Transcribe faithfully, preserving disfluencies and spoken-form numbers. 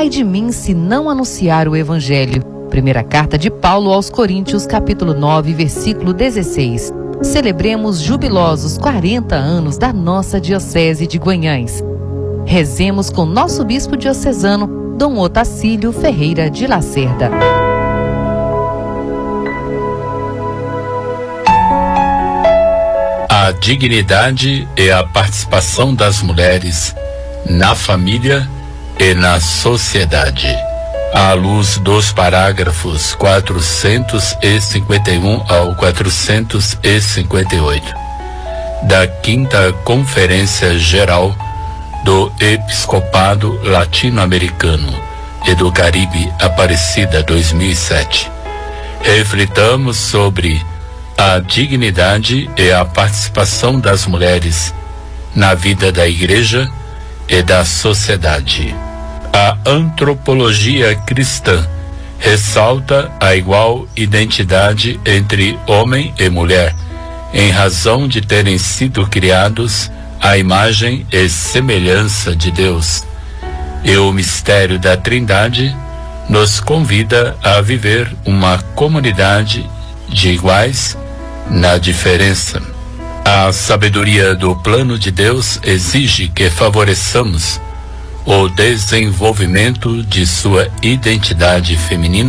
Ai de mim se não anunciar o Evangelho. Primeira carta de Paulo aos Coríntios, capítulo nove, versículo dezesseis. Celebremos jubilosos quarenta anos da nossa Diocese de Guanhães. Rezemos com nosso bispo diocesano, Dom Otacílio Ferreira de Lacerda. A dignidade e a participação das mulheres na família e na sociedade. À luz dos parágrafos quatrocentos e cinquenta e um ao quatrocentos e cinquenta e oito da Quinta Conferência Geral do Episcopado Latino-Americano e do Caribe Aparecida dois mil e sete, reflitamos sobre a dignidade e a participação das mulheres na vida da Igreja e da sociedade. A antropologia cristã ressalta a igual identidade entre homem e mulher, em razão de terem sido criados à imagem e semelhança de Deus. E o mistério da Trindade nos convida a viver uma comunidade de iguais na diferença. A sabedoria do plano de Deus exige que favoreçamos o desenvolvimento de sua identidade feminina